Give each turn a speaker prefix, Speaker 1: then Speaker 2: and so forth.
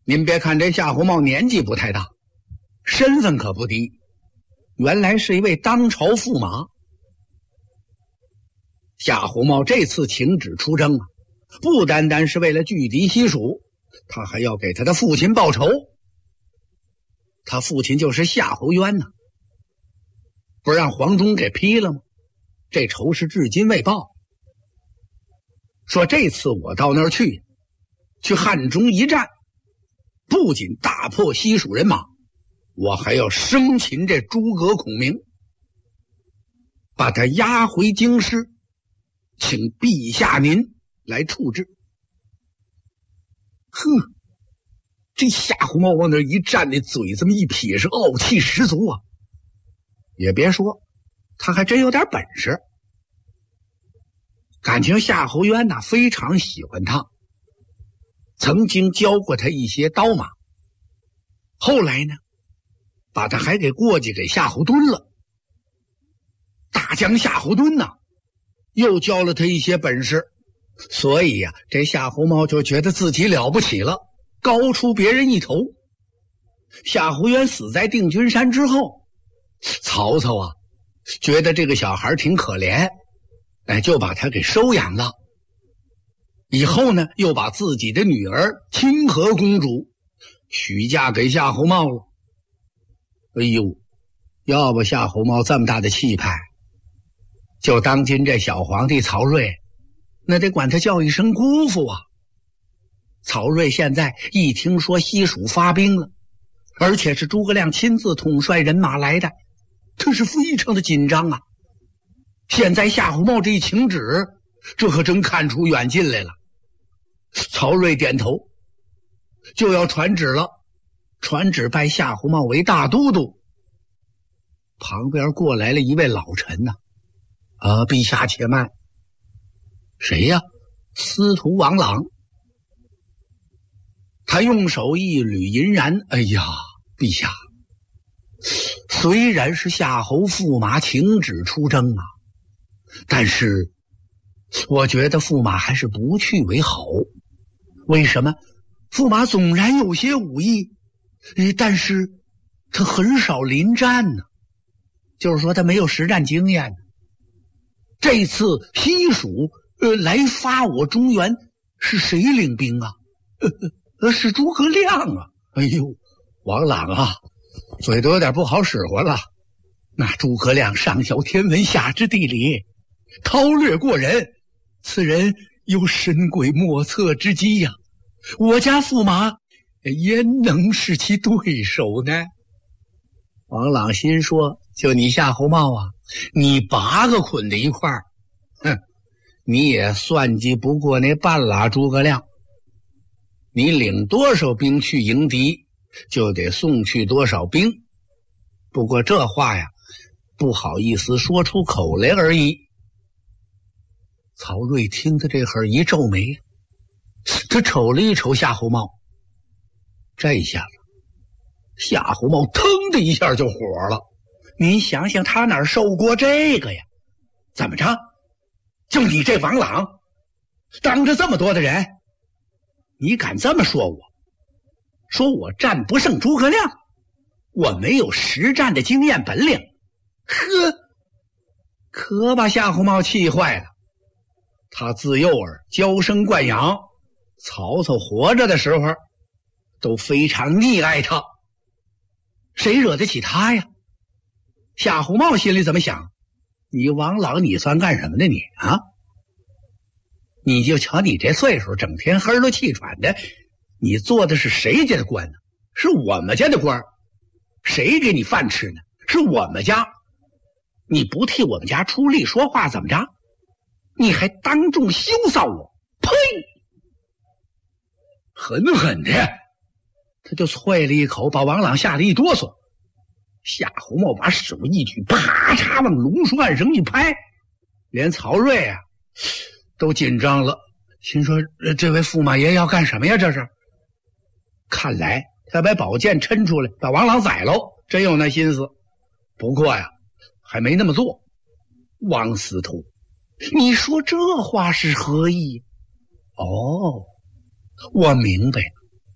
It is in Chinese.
Speaker 1: 您别看这夏侯茂年纪不太大，身份可不低，原来是一位当朝驸马。夏侯茂这次请旨出征啊，不单单是为了拒敌西蜀，他还要给他的父亲报仇。他父亲就是夏侯渊呐，不让黄忠给批了吗？这仇是至今未报。说这次我到那儿去汉中一战，不仅大破西蜀人马，我还要生擒这诸葛孔明，把他押回京师，请陛下您来处置。呵，这夏侯茂往那一站，那嘴这么一撇，是傲气十足啊。也别说，他还真有点本事。感情夏侯渊呐非常喜欢他，曾经教过他一些刀马，后来呢把他还给过继给夏侯惇了。大将夏侯惇呐又教了他一些本事，所以呀这夏侯茂就觉得自己了不起了，高出别人一头。夏侯渊死在定军山之后，曹操啊觉得这个小孩挺可怜，就把他给收养了。以后呢又把自己的女儿清河公主许嫁给夏侯茂了。哎呦，要不夏侯茂这么大的气派，就当今这小皇帝曹睿那得管他叫一声姑父啊。曹睿现在一听说西蜀发兵了，而且是诸葛亮亲自统帅人马来的，他是非常的紧张啊。现在夏侯茂这一请旨，这可真看出远近来了。曹睿点头，就要传旨了，传旨拜夏侯茂为大都督。旁边过来了一位老臣呐，陛下且慢。谁呀？司徒王朗。他用手一捋银髯，哎呀，陛下，虽然是夏侯驸马请旨出征啊，但是我觉得驸马还是不去为好。为什么？驸马纵然有些武艺，但是他很少临战呢，就是说他没有实战经验。这次西蜀来发我中原，是谁领兵啊？是诸葛亮啊。哎呦，王朗啊，嘴都有点不好使唤了。那诸葛亮上晓天文下知地理，韬略过人，此人有神鬼莫测之机呀，我家驸马焉能是其对手呢？王朗心说，就你夏侯茂啊，你8个捆在一块儿，你也算计不过那半拉诸葛亮。你领多少兵去迎敌，就得送去多少兵。不过这话呀，不好意思说出口来而已。曹睿听得这会儿一皱眉，他瞅了一瞅夏侯茂，这一下子夏侯茂腾的一下就火了。你想想他哪受过这个呀？怎么着？就你这王朗，当着这么多的人，你敢这么说我？说我战不胜诸葛亮，我没有实战的经验本领。呵，可把夏侯茂气坏了。他自幼娇生惯养，曹操活着的时候都非常溺爱他，谁惹得起他呀？夏侯茂心里怎么想？你王朗你算干什么的你啊？你就瞧你这岁数，整天哼了气喘的，你做的是谁家的官呢？是我们家的官。谁给你饭吃呢？是我们家。你不替我们家出力说话怎么着？你还当众羞臊我！呸！狠狠的他就啐了一口，把王朗吓了一哆嗦。夏侯茂把手一举，啪嚓往龙书案上一拍，连曹睿啊都紧张了，心说这位驸马爷要干什么呀？这是看来他把宝剑抻出来把王朗宰喽，真有那心思。不过呀还没那么做。王司徒，你说这话是何意？哦，我明白了，